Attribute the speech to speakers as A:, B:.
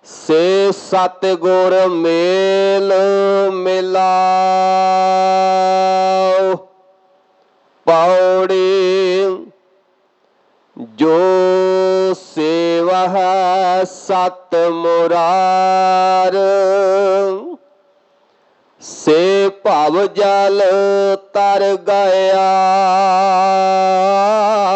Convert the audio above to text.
A: से सतगुर मेल मिलाओ। पौड़ी जो सेवा सत मुरार, से भव जल तर गया।